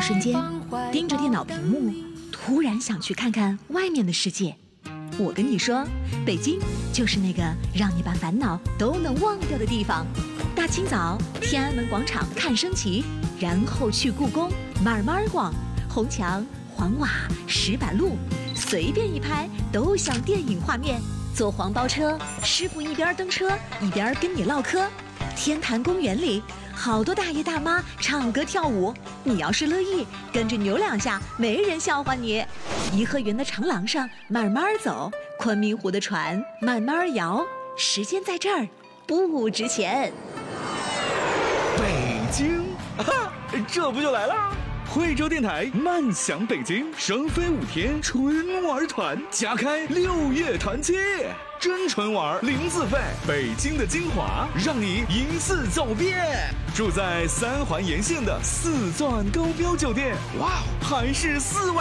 瞬间，盯着电脑屏幕，突然想去看看外面的世界。我跟你说，北京就是那个让你把烦恼都能忘掉的地方。大清早，天安门广场看升旗，然后去故宫慢慢逛，红墙、黄瓦、石板路，随便一拍都像电影画面。坐黄包车，师傅一边蹬车一边跟你唠嗑。天坛公园里，好多大爷大妈唱歌跳舞，你要是乐意，跟着扭两下，没人笑话你。颐和园的长廊上慢慢走，昆明湖的船慢慢摇，时间在这儿不值钱。 北京，啊，这不就来了？惠州电台慢享北京，双飞5天春玩团，加开6月团期，真纯玩零自费，北京的精华让你一次走遍。住在3环沿线的4钻高标酒店，哇，还是4万